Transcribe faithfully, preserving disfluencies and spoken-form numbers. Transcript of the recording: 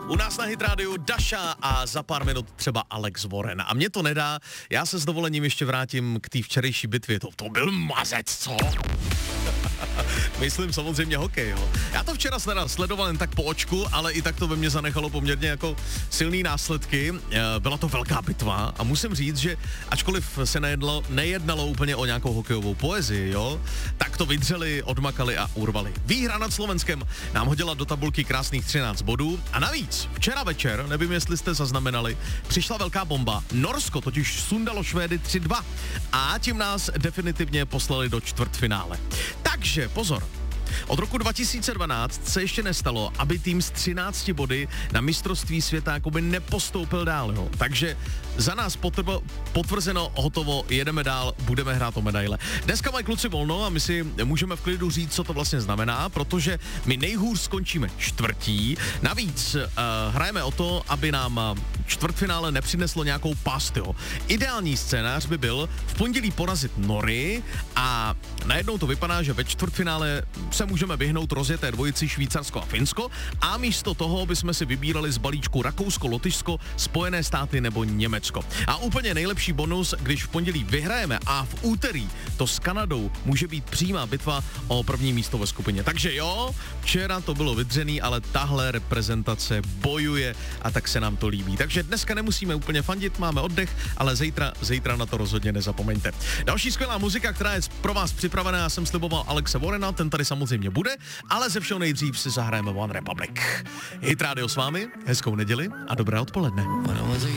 U nás na Hit Radio Daša a za pár minut třeba Alex Warren. A mě to nedá, já se s dovolením ještě vrátím k té včerejší bitvě. To, to byl mazec, co? Myslím samozřejmě hokej, jo. Já to včera sledoval jen tak po očku, ale i tak to ve mně zanechalo poměrně jako silný následky. Byla to velká bitva a musím říct, že ačkoliv se nejednalo, nejednalo úplně o nějakou hokejovou poezii, jo, tak to vydřeli, odmakali a urvali. Výhra nad Slovenskem nám hodila do tabulky krásných třináct bodů a navíc včera večer, nevím, jestli jste zaznamenali, přišla velká bomba. Norsko totiž sundalo Švédy tři dva a tím nás definitivně poslali do čtvrtfinále. Takže pozor, od roku dva tisíce dvanáct se ještě nestalo, aby tým z třinácti body na mistrovství světa jakoby nepostoupil dál, jo. Takže za nás potrbo, potvrzeno, hotovo, jedeme dál, budeme hrát o medaile. Dneska mají kluci volno a my si můžeme v klidu říct, co to vlastně znamená, protože my nejhůř skončíme čtvrtí. Navíc uh, hrajeme o to, aby nám čtvrtfinále nepřineslo nějakou past, jo. Ideální scénář by byl v pondělí porazit Nory a najednou to vypadá, že ve čtvrtfinále se můžeme vyhnout rozjeté dvojici Švýcarsko a Finsko a místo toho bychom si vybírali z balíčku Rakousko, Lotyšsko, Spojené státy nebo Německo. A úplně nejlepší bonus, když v pondělí vyhrajeme a v úterý to s Kanadou může být přímá bitva o první místo ve skupině. Takže jo, včera to bylo vydřený, ale tahle reprezentace bojuje a tak se nám to líbí. Takže dneska nemusíme úplně fandit, máme oddech, ale zítra, zítra na to rozhodně nezapomeňte. Další skvělá muzika, která je pro vás připravená, já jsem sliboval Alexe Warrena, ten tady samozřejmě bude, ale ze všeho nejdřív si zahrajeme One Republic. Hit Radio s vámi, hezkou neděli a dobré odpoledne.